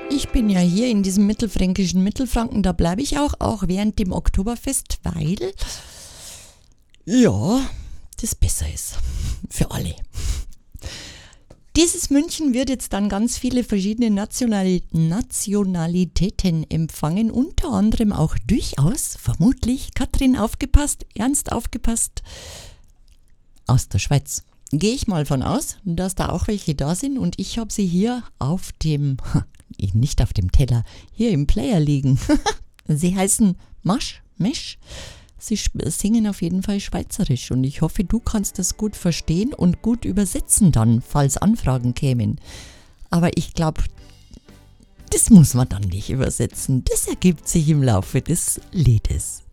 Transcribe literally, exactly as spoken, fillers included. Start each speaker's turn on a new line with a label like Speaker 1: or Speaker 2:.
Speaker 1: Ich bin ja hier in diesem mittelfränkischen Mittelfranken, da bleibe ich auch, auch während dem Oktoberfest, weil, ja, das besser ist. Für alle. Dieses München wird jetzt dann ganz viele verschiedene Nationali- Nationalitäten empfangen, unter anderem auch durchaus, vermutlich, Katrin aufgepasst, ernst aufgepasst, aus der Schweiz. Gehe ich mal von aus, dass da auch welche da sind und ich habe sie hier auf dem, nicht auf dem Teller, hier im Player liegen. Sie heißen Masch, Mesch. Sie singen auf jeden Fall Schweizerisch und ich hoffe, du kannst das gut verstehen und gut übersetzen dann, falls Anfragen kämen. Aber ich glaube, das muss man dann nicht übersetzen. Das ergibt sich im Laufe des Liedes.